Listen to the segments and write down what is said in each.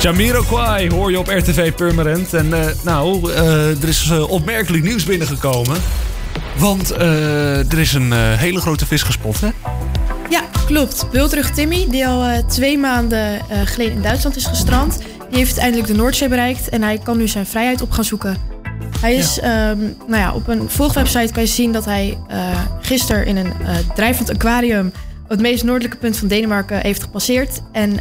Jamiroquai hoor je op RTV Purmerend. En er is opmerkelijk nieuws binnengekomen. Want er is een hele grote vis gespot, hè? Ja, klopt. Bultrug Timmy, die al 2 maanden geleden in Duitsland is gestrand... die heeft eindelijk de Noordzee bereikt... en hij kan nu zijn vrijheid op gaan zoeken. Hij is, op een volgwebsite kan je zien dat hij gisteren in een drijvend aquarium... op het meest noordelijke punt van Denemarken heeft gepasseerd. En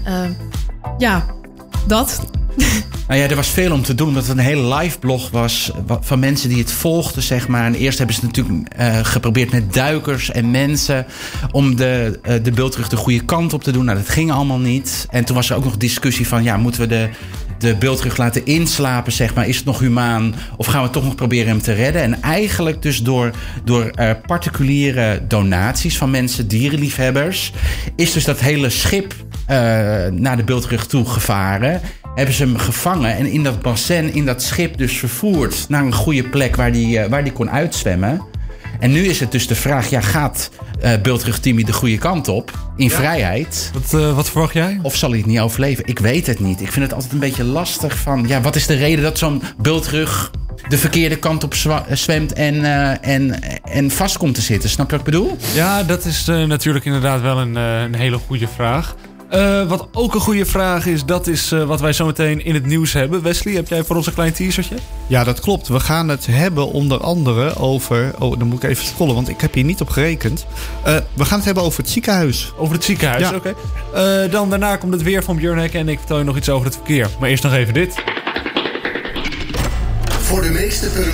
dat... Nou ja, er was veel om te doen, omdat het een hele live blog was van mensen die het volgden, zeg maar. En eerst hebben ze natuurlijk geprobeerd met duikers en mensen om de bultrug de goede kant op te doen. Nou, dat ging allemaal niet. En toen was er ook nog discussie van, moeten we de bultrug laten inslapen, zeg maar. Is het nog humaan of gaan we toch nog proberen hem te redden? En eigenlijk dus door particuliere donaties van mensen, dierenliefhebbers, is dus dat hele schip naar de bultrug toe gevaren. Hebben ze hem gevangen en in dat bassin, in dat schip dus vervoerd naar een goede plek waar die kon uitzwemmen. En nu is het dus de vraag, gaat Bultrug Timmy de goede kant op in vrijheid? Wat verwacht jij? Of zal hij het niet overleven? Ik weet het niet. Ik vind het altijd een beetje lastig van, wat is de reden dat zo'n bultrug de verkeerde kant op zwemt en vast komt te zitten? Snap je wat ik bedoel? Ja, dat is natuurlijk inderdaad wel een hele goede vraag. Wat ook een goede vraag is, dat is wat wij zometeen in het nieuws hebben. Wesley, heb jij voor ons een klein teasertje? Ja, dat klopt. We gaan het hebben onder andere over... Oh, dan moet ik even scrollen, want ik heb hier niet op gerekend. We gaan het hebben over het ziekenhuis. Over het ziekenhuis, ja. Oké. Dan daarna komt het weer van Björn Hek en ik vertel je nog iets over het verkeer. Maar eerst nog even dit. Voor de meeste